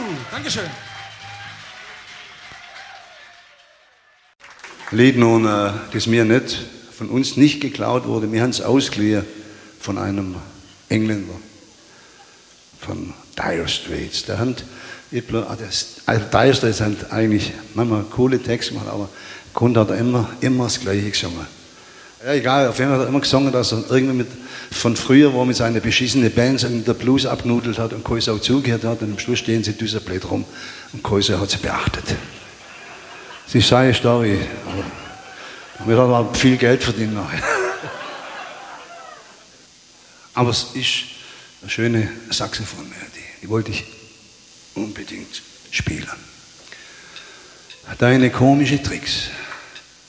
Dankeschön. Lied nun, das mir nicht, von uns nicht geklaut wurde, wir haben es ausgeliehen von einem Engländer, von Dire Straits. Also Dire Straits haben eigentlich manchmal coole Texte gemacht, aber Grund hat er immer das Gleiche gesungen. Ja, egal, auf jeden Fall hat er immer gesungen, dass er irgendwie von früher, wo er mit seiner beschissenen Band der Blues abgenudelt hat und keine Sau zugehört hat, und am Schluss stehen sie düserblöd rum und keine Sau hat sie beachtet. Das ist seine Story, aber wir haben auch viel Geld verdient nachher. Aber es ist eine schöne Saxophonmelodie, die wollte ich unbedingt spielen. Deine komischen Tricks.